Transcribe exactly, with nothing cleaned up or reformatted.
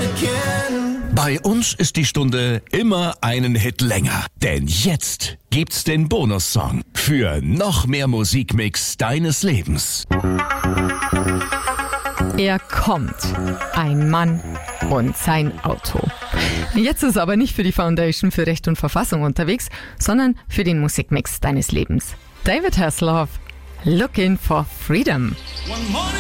Bei uns ist die Stunde immer einen Hit länger. Denn jetzt gibt's den Bonussong für noch mehr Musikmix deines Lebens. Er kommt. Ein Mann und sein Auto. Jetzt ist er aber nicht für die Foundation für Recht und Verfassung unterwegs, sondern für den Musikmix deines Lebens. David Hasselhoff, Looking for Freedom. One morning